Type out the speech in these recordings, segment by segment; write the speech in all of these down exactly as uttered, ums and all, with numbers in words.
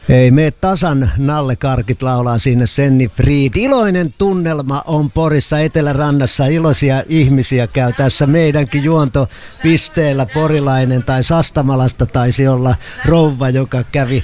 Ei me tasan Nalle Karkit laulaa sinne Senni Fried. Iloinen tunnelma on Porissa Etelärannassa. Iloisia ihmisiä käy tässä meidänkin juontopisteellä. Porilainen tai Sastamalasta taisi olla rouva, joka kävi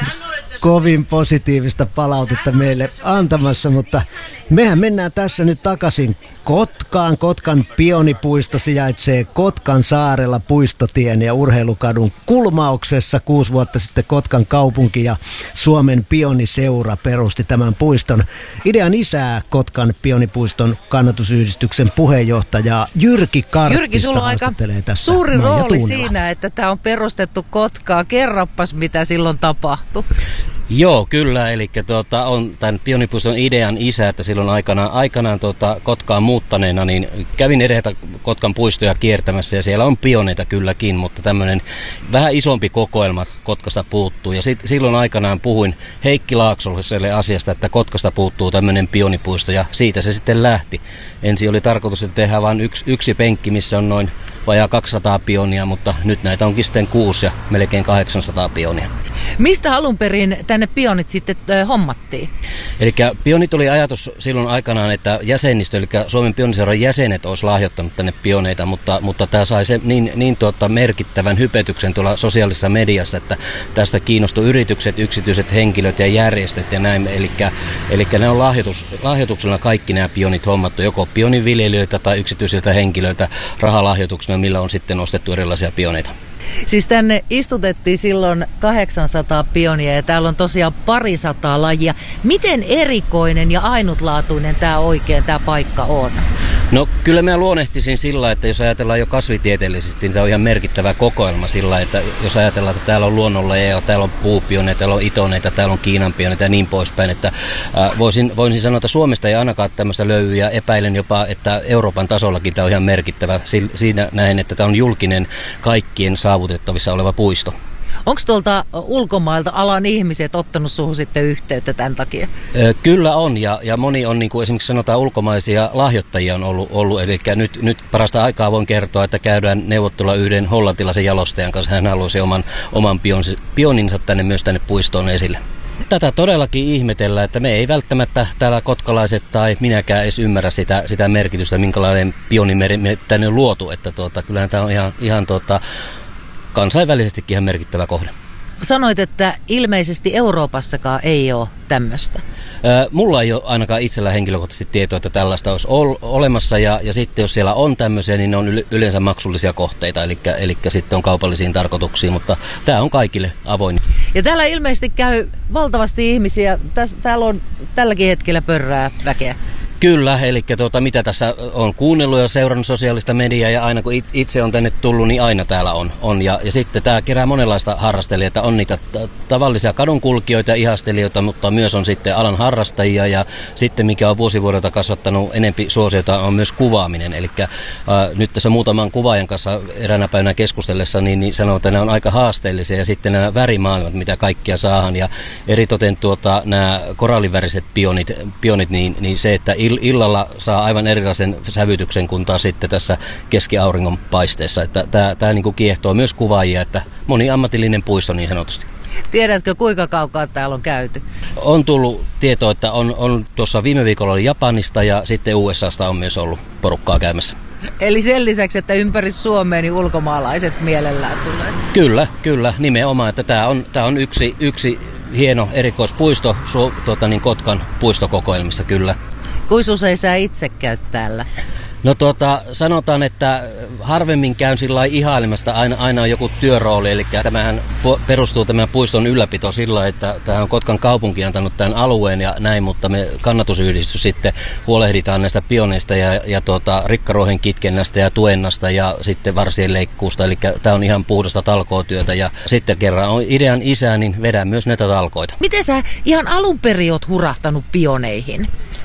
kovin positiivista palautetta meille antamassa, mutta mehän mennään tässä nyt takaisin Kotkaan. Kotkan Pionipuisto sijaitsee Kotkan saarella Puistotien ja Urheilukadun kulmauksessa. Kuusi vuotta sitten Kotkan kaupunki ja Suomen Pioniseura perusti tämän puiston. Idean isää Kotkan Pionipuiston kannatusyhdistyksen puheenjohtaja Jyrki Karppista. Jyrki, sulla on aika tässä suuri Maija rooli Tuunela. siinä, että tämä on perustettu Kotkaa. Kerroppas, mitä silloin tapahtui. Joo, kyllä. Eli tuota, on tämän Pionipuiston idean isä, että silloin aikanaan, aikanaan tuota, Kotkaan muuttaneena, niin kävin edetä Kotkan puistoja kiertämässä ja siellä on pioneita kylläkin, mutta tämmöinen vähän isompi kokoelma Kotkasta puuttuu. Ja sit, silloin aikanaan puhuin Heikki Laaksolliselle asiasta, että Kotkasta puuttuu tämmöinen pionipuisto ja siitä se sitten lähti. Ensin oli tarkoitus, että tehdään vain yksi, yksi penkki, missä on noin vajaa kaksisataa pionia, mutta nyt näitä onkin sitten kuusi ja melkein kahdeksansataa pionia. Mistä alun perin tänne pionit sitten äh, hommattiin? Eli pionit oli ajatus silloin aikanaan, että jäsenistö, eli Suomen Pioniseuran jäsenet olisi lahjoittanut tänne pioneita, mutta, mutta tämä sai se niin, niin tuota merkittävän hypetyksen tuolla sosiaalisessa mediassa, että tästä kiinnostui yritykset, yksityiset henkilöt ja järjestöt ja näin. Eli, eli ne on lahjoitus, lahjoituksella kaikki nämä pionit hommattu, joko pioninviljelijöitä tai yksityisiltä henkilöiltä rahalahjoituksena, millä on sitten ostettu erilaisia pioneita. Siis tänne istutettiin silloin kahdeksansataa pionia ja täällä on tosiaan parisataa lajia. Miten erikoinen ja ainutlaatuinen tämä oikein tämä paikka on? No kyllä mä luonnehtisin sillä, että jos ajatellaan jo kasvitieteellisesti, niin tämä on ihan merkittävä kokoelma sillä, että jos ajatellaan, että täällä on luonnonlajeja, täällä on puupioneita, täällä on itoneita, täällä on kiinanpioneita ja niin poispäin, että äh, voisin, voisin sanoa, että Suomesta ei ainakaan tämmöistä löydy ja epäilen jopa, että Euroopan tasollakin tämä on ihan merkittävä siinä näin, että tämä on julkinen kaikkien saavutettavissa oleva puisto. Onko tuolta ulkomailta alan ihmiset ottanut suhun sitten yhteyttä tämän takia? Kyllä on, ja, ja moni on, niin kuin esimerkiksi sanotaan, ulkomaisia lahjoittajia on ollut, ollut eli nyt, nyt parasta aikaa voin kertoa, että käydään neuvottelua yhden hollantilaisen jalostajan kanssa. Hän haluaisi oman, oman pioninsa tänne myös tänne puistoon esille. Tätä todellakin ihmetellään, että me ei välttämättä täällä kotkalaiset tai minäkään edes ymmärrä sitä, sitä merkitystä, minkälainen pionimeri me tänne luotu, että tuota, kyllähän tämä on ihan, ihan tuota, kansainvälisestikin ihan merkittävä kohde. Sanoit, että ilmeisesti Euroopassakaan ei ole tämmöistä. Mulla ei ole ainakaan itsellä henkilökohtaisesti tietoa, että tällaista olisi ol- olemassa ja, ja sitten jos siellä on tämmöisiä, niin ne on yleensä maksullisia kohteita, eli, eli sitten on kaupallisiin tarkoituksiin, mutta tämä on kaikille avoin. Ja täällä ilmeisesti käy valtavasti ihmisiä, Täs, täällä on tälläkin hetkellä pörrää väkeä. Kyllä, eli tuota, mitä tässä on kuunnellut ja seurannut sosiaalista mediaa ja aina kun itse on tänne tullut, niin aina täällä on. on. Ja, ja sitten tämä kerää monenlaista harrastelijoita. On niitä t- tavallisia kadunkulkijoita ja ihastelijoita, mutta myös on sitten alan harrastajia ja sitten mikä on vuosivuodelta kasvattanut enempi suosiota on myös kuvaaminen. Eli äh, nyt tässä muutaman kuvaajan kanssa eräänä päivänä keskustellessa niin, niin sanoo, että nämä on aika haasteellisia ja sitten nämä värimaailmat, mitä kaikkia saadaan ja eritoten tuota, nämä koralliväriset pionit, pionit niin, niin se, että illalla saa aivan erilaisen sävytyksen kuin taas sitten tässä keskiauringon paisteessa. Että tämä, tämä niin kuin kiehtoo myös kuvaajia, että moniammatillinen puisto niin sanotusti. Tiedätkö, kuinka kaukaa täällä on käyty? On tullut tietoa, että on, on tuossa viime viikolla oli Japanista ja sitten U S A:sta on myös ollut porukkaa käymässä. Eli sen lisäksi, että ympäri Suomea niin ulkomaalaiset mielellään tulee? Kyllä, kyllä, nimenomaan. Että tämä on, tämä on yksi, yksi hieno erikoispuisto su, tuota, niin Kotkan puistokokoelmissa, kyllä. Kuinka usein sä itse käyt täällä? No tuota, sanotaan, että harvemmin käyn sillä lailla ihailemasta, aina, aina on joku työrooli, eli tämähän perustuu tämän puiston ylläpito sillä, että tämä on Kotkan kaupunki antanut tämän alueen ja näin, mutta me kannatusyhdistys sitten huolehditaan näistä pioneista ja, ja tuota, rikkaruohen kitkennästä ja tuennasta ja sitten varsien leikkuusta, eli tämä on ihan puhdasta talkootyötä ja sitten kerran on idean isä, niin vedän myös näitä talkoita. Miten sä ihan alun perin oot hurahtanut pioneihin?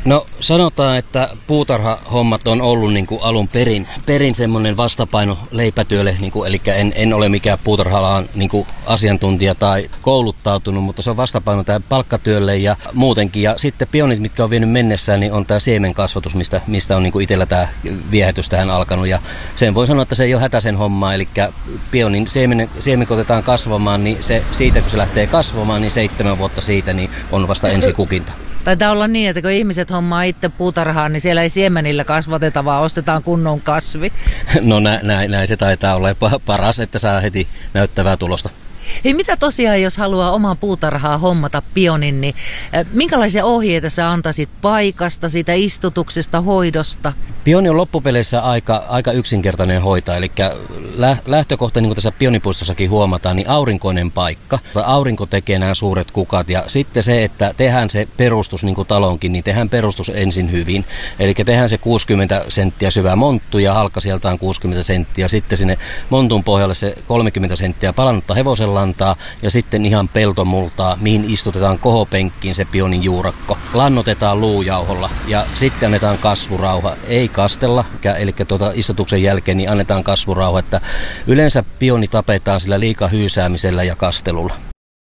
No sanotaan, että puutarhahommat on ollut niin kuin alun perin, perin semmoinen vastapaino leipätyölle, niin kuin, eli en, en ole mikään puutarha-alan niin kuin asiantuntija tai kouluttautunut, mutta se on vastapaino tähän palkkatyölle ja muutenkin. Ja sitten pionit, mitkä on vienyt mennessään, niin on tämä siemenkasvatus, mistä, mistä on niin kuin itsellä tämä viehätys tähän alkanut. Ja sen voi sanoa, että se ei ole hätäisen hommaa, eli pionin siemen, siemen kun otetaan kasvamaan, niin se, siitä kun se lähtee kasvamaan, niin seitsemän vuotta siitä niin on vasta ensi kukinta. Taitaa olla niin, että kun ihmiset hommaa itse puutarhaan, niin siellä ei siemenillä kasvateta, vaan ostetaan kunnon kasvi. No näin, näin, näin se taitaa olla paras, että saa heti näyttävää tulosta. Hei, mitä tosiaan, jos haluaa oman puutarhaa hommata pionin, niin minkälaisia ohjeita sä antaisit paikasta, siitä istutuksesta, hoidosta? Pioni on loppupeleissä aika, aika yksinkertainen hoitaa, eli lähtökohta, niin kuin tässä pionipuistossakin huomataan, niin aurinkoinen paikka. Aurinko tekee nämä suuret kukat ja sitten se, että tehdään se perustus niin kuin talonkin, niin tehdään perustus ensin hyvin. Eli tehdään se kuusikymmentä senttiä syvä monttu ja halka sieltä on kuusikymmentä senttiä. Sitten sinne montun pohjalle se kolmekymmentä senttiä palannutta hevosen lantaa ja sitten ihan peltomultaa, mihin istutetaan kohopenkkiin se pionin juurakko. Lannotetaan luujauholla ja sitten annetaan kasvurauha. Ei kastella, eli tuota istutuksen jälkeen niin annetaan kasvurauha, että yleensä pioni tapetaan sillä liikahyysäämisellä ja kastelulla.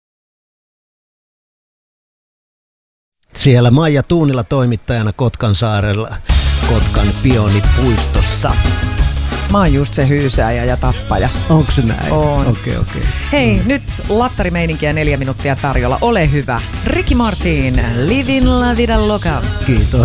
Siellä Maija Tuunila toimittajana Kotkansaarella, Kotkan pionipuistossa. Mä oon just se hyysääjä ja tappaja. Onko se näin? On. Okei, okay, okei. Okay. Hei, nyt lattarimeininkiä neljä minuuttia tarjolla. Ole hyvä. Ricky Martin, Livin la vida loca. Kiitos.